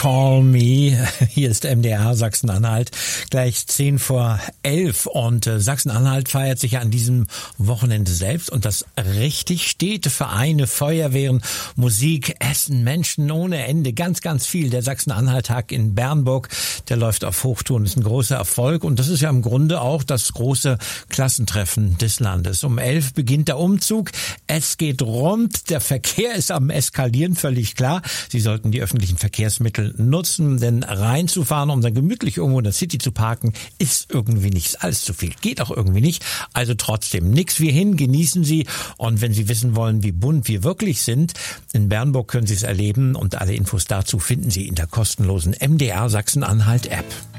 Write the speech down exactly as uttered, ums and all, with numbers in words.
Call Me. Hier ist M D R Sachsen-Anhalt. Gleich zehn vor elf und äh, Sachsen-Anhalt feiert sich ja an diesem Wochenende selbst und das richtig. Städte, Vereine, Feuerwehren, Musik, Essen, Menschen ohne Ende. Ganz, ganz viel. Der Sachsen-Anhalt-Tag in Bernburg, der läuft auf Hochtouren, ist ein großer Erfolg und das ist ja im Grunde auch das große Klassentreffen des Landes. Um elf beginnt der Umzug. Es geht rund. Der Verkehr ist am Eskalieren, völlig klar. Sie sollten die öffentlichen Verkehrsmittel nutzen, denn reinzufahren, um dann gemütlich irgendwo in der City zu parken, ist irgendwie nicht allzu viel. Geht auch irgendwie nicht. Also trotzdem, nix wie hin, genießen Sie. Und wenn Sie wissen wollen, wie bunt wir wirklich sind, in Bernburg können Sie es erleben und alle Infos dazu finden Sie in der kostenlosen M D R Sachsen-Anhalt App.